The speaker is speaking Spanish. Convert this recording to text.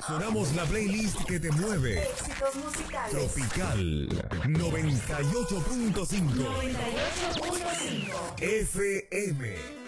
Sonamos la playlist que te mueve. Éxitos musicales. Tropical 98.5 98.5 FM.